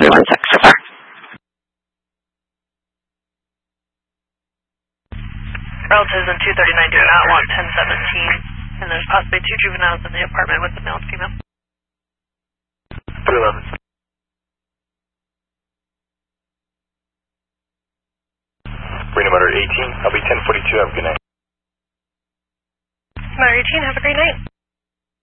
316 so far. Relatives in 239 do not want 1017, and there's possibly 2 juveniles in the apartment with the male and female. 311. Freedom Motor 18, I'll be 1042, have a good night. Motor 18, have a great night.